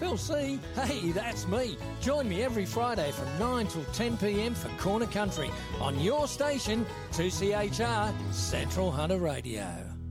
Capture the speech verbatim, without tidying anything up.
Phil C. Hey, that's me. Join me every Friday from nine till ten p.m. for Corner Country on your station, two C H R Central Hunter Radio.